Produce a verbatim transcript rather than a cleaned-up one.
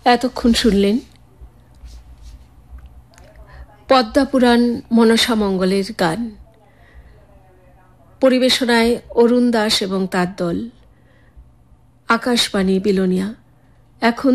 এতক্ষণ শুনলেন পদ্মাপুরাণ মনসা মঙ্গলের গান, পরিবেশনায় অরুণ দাস এবং তার দল। আকাশবাণী বিলোনিয়া। এখন